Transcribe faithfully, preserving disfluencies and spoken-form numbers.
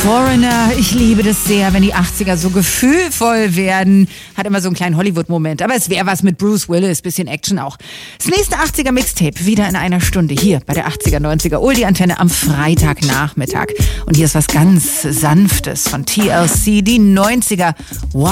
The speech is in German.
Foreigner, ich liebe das sehr, wenn die achtziger so gefühlvoll werden. Hat immer so einen kleinen Hollywood-Moment, aber es wäre was mit Bruce Willis, bisschen Action auch. Das nächste achtziger-Mixtape wieder in einer Stunde hier bei der achtziger neunziger Oldie-Antenne am Freitagnachmittag. Und hier ist was ganz Sanftes von T L C, die neunziger. Wow.